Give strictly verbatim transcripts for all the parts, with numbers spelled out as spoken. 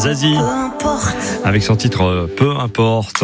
Zazie, avec son titre Peu importe.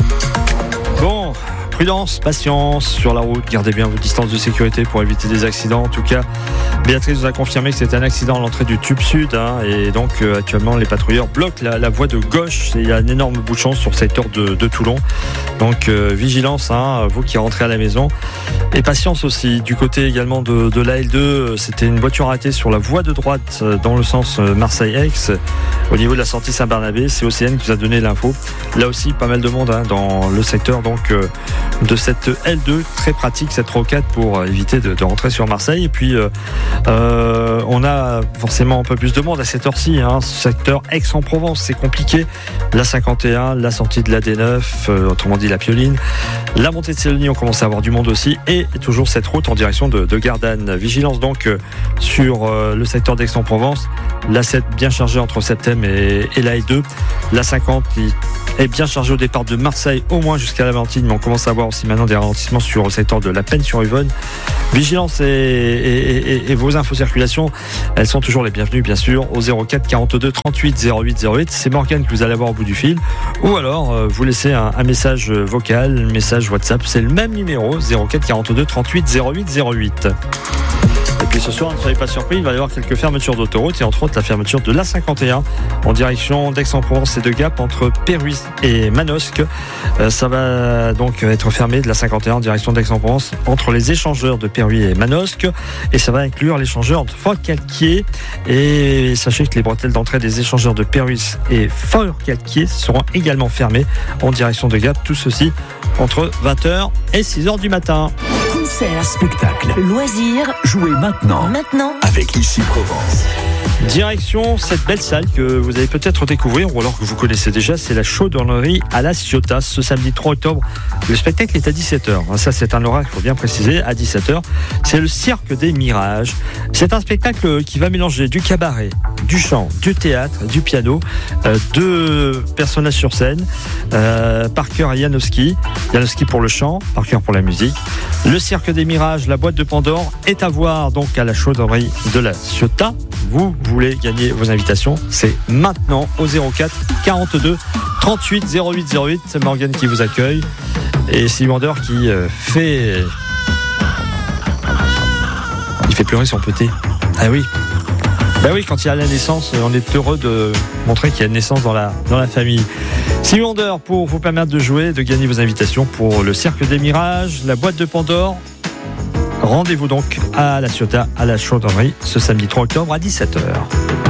Bon, prudence, patience sur la route, gardez bien vos distances de sécurité pour éviter des accidents. En tout cas, Béatrice nous a confirmé que c'était un accident à l'entrée du tube sud, hein, et donc euh, actuellement les patrouilleurs bloquent la, la voie de gauche. Il y a un énorme bouchon sur le secteur de, de Toulon, donc euh, vigilance, hein, vous qui rentrez à la maison, et patience aussi. Du côté également de, de l'A L deux, c'était une voiture arrêtée sur la voie de droite euh, dans le sens euh, Marseille-Aix, au niveau de la sortie Saint-Barnabé. C'est O C N qui vous a donné l'info. Là aussi pas mal de monde, hein, dans le secteur donc euh, de cette L deux, très pratique cette rocade pour éviter de, de rentrer sur Marseille. Et puis euh, euh, on a forcément un peu plus de monde à cette heure-ci, hein, secteur Aix-en-Provence, c'est compliqué. La cinquante et un, la sortie de la D neuf, euh, autrement dit la Pioline, la montée de Célonie, on commence à avoir du monde aussi, et toujours cette route en direction de, de Gardanne. Vigilance donc euh, sur euh, le secteur d'Aix-en-Provence, la sept bien chargée entre Septem et, et la L deux, la cinquante est bien chargée au départ de Marseille au moins jusqu'à la Valentine, mais on commence à avoir aussi maintenant des ralentissements sur le secteur de la Penne-sur-Yvonne. Vigilance et, et, et, et vos infos circulation, elles sont toujours les bienvenues bien sûr au zéro quatre quarante-deux trente-huit zéro huit zéro huit. C'est Morgane que vous allez avoir au bout du fil, ou alors euh, vous laissez un, un message vocal, un message WhatsApp, c'est le même numéro zéro quatre quarante-deux trente-huit zéro huit zéro huit. Et puis ce soir, ne soyez pas surpris, il va y avoir quelques fermetures d'autoroute, et entre autres la fermeture de l'A cinquante et un en direction d'Aix-en-Provence et de Gap entre Péruy et Manosque. Euh, ça va donc être fermé de l'A cinquante et un en direction d'Aix-en-Provence entre les échangeurs de Péruy et Manosque, et ça va inclure l'échangeur de Fort-Calquier. Et sachez que les bretelles d'entrée des échangeurs de Péruy et Fort-Calquier seront également fermées en direction de Gap, tout ceci entre vingt heures et six heures du matin. Concert, spectacle, loisirs, jouez maintenant, maintenant avec Ici Provence. Direction cette belle salle que vous allez peut-être découvrir, ou alors que vous connaissez déjà, c'est la chaudronnerie à la Ciotat. Ce samedi trois octobre, le spectacle est à dix-sept heures. Ça, c'est un horaire qu'il faut bien préciser, à dix-sept heures. C'est le Cirque des Mirages. C'est un spectacle qui va mélanger du cabaret, du chant, du théâtre, du piano, euh, deux personnages sur scène, euh, Parker et Janowski. Janowski pour le chant, Parker pour la musique. Le Cirque des Mirages, la boîte de Pandore, est à voir donc à la chaudronnerie de la Ciotat. Vous voulez gagner vos invitations, c'est maintenant au zéro quatre quarante-deux trente-huit zéro huit zéro huit. C'est Morgane qui vous accueille, et Sylvie Wander qui euh, fait il fait pleurer son petit. Ah oui, ben oui, quand il y a la naissance, on est heureux de montrer qu'il y a une naissance dans la, dans la famille. Sylvie Wander pour vous permettre de jouer, de gagner vos invitations pour le Cirque des Mirages, la boîte de Pandore. Rendez-vous donc à la Ciotat, à la chaudronnerie, ce samedi trois octobre à dix-sept heures.